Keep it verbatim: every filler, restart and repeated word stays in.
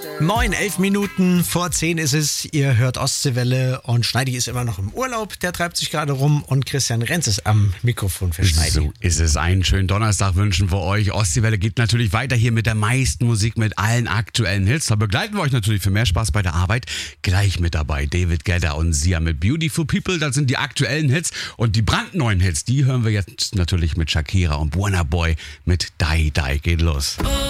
Moin, elf Minuten vor zehn ist es. Ihr hört Ostseewelle und Schneidi ist immer noch im Urlaub. Der treibt sich gerade rum und Christian Renz ist am Mikrofon für Schneidi. So ist es. Einen schönen Donnerstag wünschen wir euch. Ostseewelle geht natürlich weiter hier mit der meisten Musik, mit allen aktuellen Hits. Da begleiten wir euch natürlich für mehr Spaß bei der Arbeit. Gleich mit dabei David Guetta und Sia mit Beautiful People. Das sind die aktuellen Hits. Und die brandneuen Hits, die hören wir jetzt natürlich mit Shakira und Burna Boy mit Die Die. Geht los.